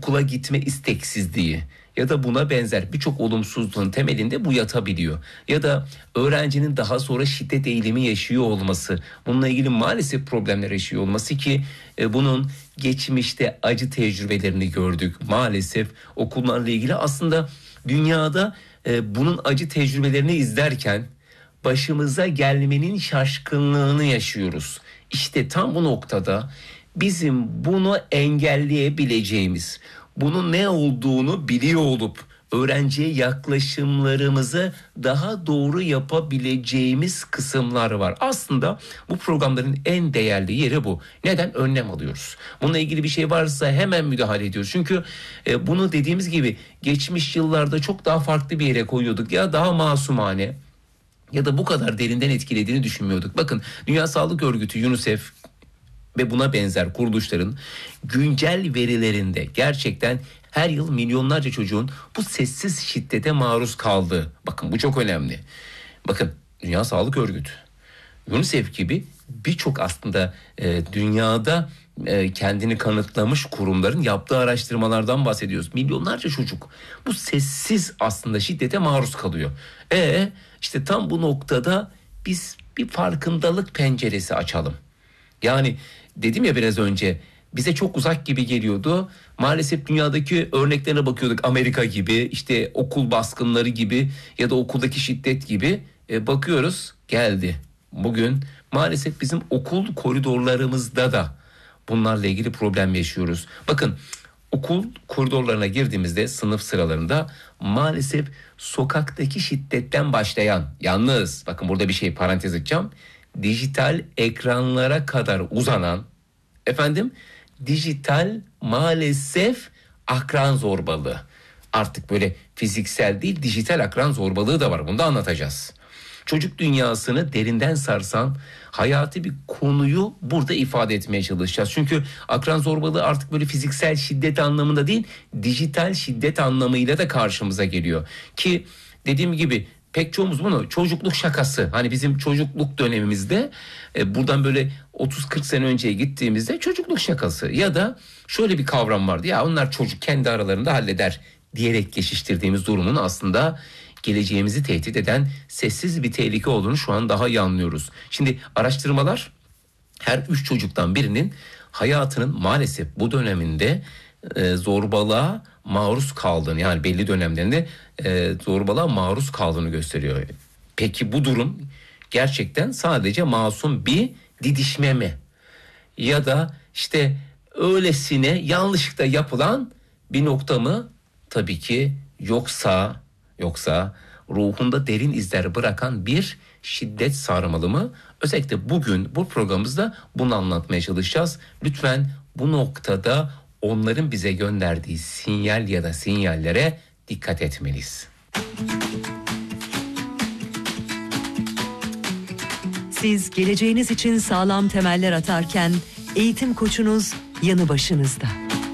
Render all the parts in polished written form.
okula gitme isteksizliği ya da buna benzer birçok olumsuzluğun temelinde bu yatabiliyor. Ya da öğrencinin daha sonra şiddet eğilimi yaşıyor olması, bununla ilgili maalesef problemler yaşıyor olması ki bunun geçmişte acı tecrübelerini gördük. Maalesef okullarla ilgili aslında dünyada bunun acı tecrübelerini izlerken başımıza gelmenin şaşkınlığını yaşıyoruz. İşte tam bu noktada bizim bunu engelleyebileceğimiz, bunun ne olduğunu biliyor olup öğrenciye yaklaşımlarımızı daha doğru yapabileceğimiz kısımlar var. Aslında bu programların en değerli yeri bu. Neden? Önlem alıyoruz. Bununla ilgili bir şey varsa hemen müdahale ediyoruz. Çünkü bunu dediğimiz gibi geçmiş yıllarda çok daha farklı bir yere koyuyorduk ya daha masumane ya da bu kadar derinden etkilediğini düşünmüyorduk. Bakın Dünya Sağlık Örgütü, UNICEF ve buna benzer kuruluşların güncel verilerinde gerçekten her yıl milyonlarca çocuğun bu sessiz şiddete maruz kaldığı. Bakın bu çok önemli. Bakın Dünya Sağlık Örgütü, UNICEF gibi birçok aslında dünyada kendini kanıtlamış kurumların yaptığı araştırmalardan bahsediyoruz. Milyonlarca çocuk bu sessiz aslında şiddete maruz kalıyor. İşte tam bu noktada biz bir farkındalık penceresi açalım. Yani dedim ya biraz önce bize çok uzak gibi geliyordu. Maalesef dünyadaki örneklerine bakıyorduk. Amerika gibi, işte okul baskınları gibi ya da okuldaki şiddet gibi bakıyoruz geldi. Bugün maalesef bizim okul koridorlarımızda da bunlarla ilgili problem yaşıyoruz. Bakın okul koridorlarına girdiğimizde sınıf sıralarında maalesef sokaktaki şiddetten başlayan, yalnız bakın burada bir şey parantez açacağım. Dijital ekranlara kadar uzanan dijital maalesef akran zorbalığı. Artık böyle fiziksel değil dijital akran zorbalığı da var. Bunu da anlatacağız. Çocuk dünyasını derinden sarsan hayati bir konuyu burada ifade etmeye çalışacağız. Çünkü akran zorbalığı artık böyle fiziksel şiddet anlamında değil, dijital şiddet anlamıyla da karşımıza geliyor. Ki dediğim gibi pek çoğumuz bunu çocukluk şakası. Hani bizim çocukluk dönemimizde buradan böyle 30-40 sene önceye gittiğimizde çocukluk şakası. Ya da şöyle bir kavram vardı. Ya onlar çocuk kendi aralarında halleder diyerek geçiştirdiğimiz durumun aslında geleceğimizi tehdit eden sessiz bir tehlike olduğunu şu an daha iyi anlıyoruz. Şimdi araştırmalar her 3 çocuktan birinin hayatının maalesef bu döneminde zorbalığa maruz kaldığını, yani belli dönemlerinde zorbalığa maruz kaldığını gösteriyor. Peki bu durum gerçekten sadece masum bir didişme mi? Ya da işte öylesine yanlışlıkla yapılan bir nokta mı? Tabii ki yoksa ruhunda derin izler bırakan bir şiddet sarmalı mı? Özellikle bugün bu programımızda bunu anlatmaya çalışacağız. Lütfen bu noktada onların bize gönderdiği sinyal ya da sinyallere dikkat etmeliyiz. Siz geleceğiniz için sağlam temeller atarken eğitim koçunuz yanı başınızda.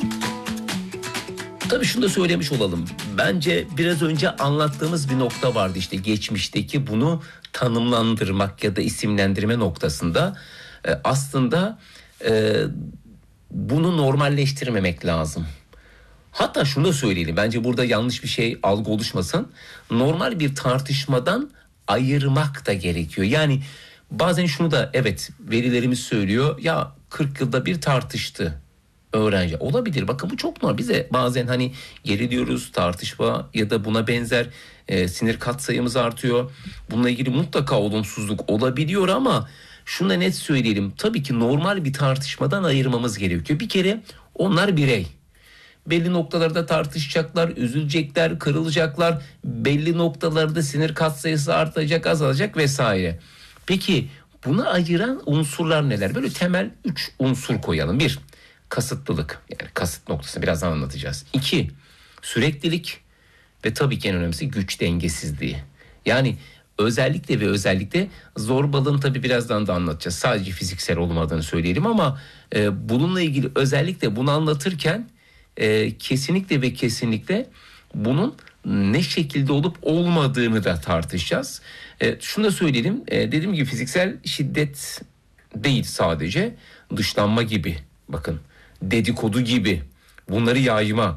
Tabii şunu da söylemiş olalım. Bence biraz önce anlattığımız bir nokta vardı, işte geçmişteki bunu tanımlandırmak ya da isimlendirme noktasında aslında bunu normalleştirmemek lazım. Hatta şunu da söyleyelim, bence burada yanlış bir şey algı oluşmasın. Normal bir tartışmadan ayırmak da gerekiyor. Yani bazen şunu da verilerimiz söylüyor ya, 40 yılda bir tartıştı öğrenci. Olabilir, bakın bu çok normal. Bize bazen geriliyoruz, tartışma ya da buna benzer sinir katsayımız artıyor. Bununla ilgili mutlaka olumsuzluk olabiliyor ama şunu da net söyleyelim. Tabii ki normal bir tartışmadan ayırmamız gerekiyor. Bir kere onlar birey. Belli noktalarda tartışacaklar, üzülecekler, kırılacaklar. Belli noktalarda sinir katsayısı artacak, azalacak vesaire. Peki bunu ayıran unsurlar neler? Böyle temel 3 unsur koyalım. 1. Kasıtlılık, yani kasıt noktasını birazdan anlatacağız. 2. Süreklilik ve tabii ki en önemlisi güç dengesizliği. Yani özellikle zorbalığın tabii birazdan da anlatacağız. Sadece fiziksel olmadığını söyleyelim ama bununla ilgili özellikle bunu anlatırken kesinlikle bunun ne şekilde olup olmadığını da tartışacağız. Şunu da söyleyelim, dediğim gibi fiziksel şiddet değil, sadece dışlanma gibi, bakın dedikodu gibi, bunları yayma,